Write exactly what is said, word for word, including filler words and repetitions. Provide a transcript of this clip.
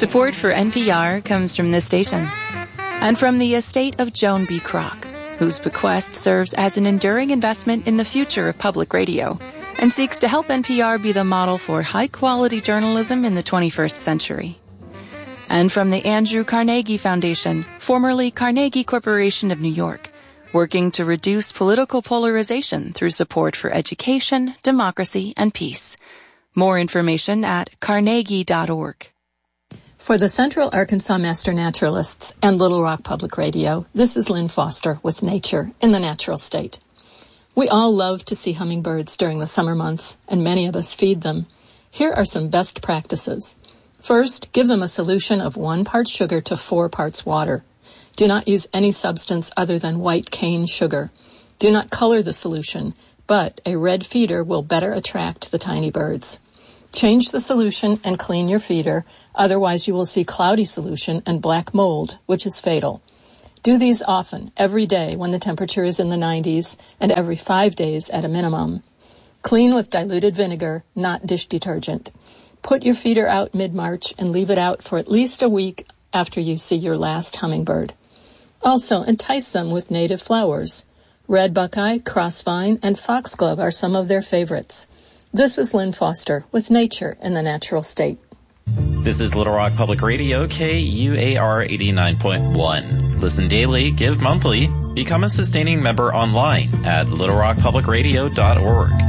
Support for N P R comes from this station and from the estate of Joan B. Kroc, whose bequest serves as an enduring investment in the future of public radio and seeks to help N P R be the model for high-quality journalism in the twenty-first century. And from the Andrew Carnegie Foundation, formerly Carnegie Corporation of New York, working to reduce political polarization through support for education, democracy, and peace. More information at carnegie dot org. For the Central Arkansas Master Naturalists and Little Rock Public Radio, this is Lynn Foster with Nature in the Natural State. We all love to see hummingbirds during the summer months, and many of us feed them. Here are some best practices. First, give them a solution of one part sugar to four parts water. Do not use any substance other than white cane sugar. Do not color the solution, but a red feeder will better attract the tiny birds. Change the solution and clean your feeder, otherwise you will see cloudy solution and black mold, which is fatal. Do these often, every day when the temperature is in the nineties, and every five days at a minimum. Clean with diluted vinegar, not dish detergent. Put your feeder out mid-March and leave it out for at least a week after you see your last hummingbird. Also, entice them with native flowers. Red buckeye, crossvine, and foxglove are some of their favorites. This is Lynn Foster with Nature in the Natural State. This is Little Rock Public Radio, K U A R eighty-nine point one. Listen daily, give monthly, become a sustaining member online at little rock public radio dot org.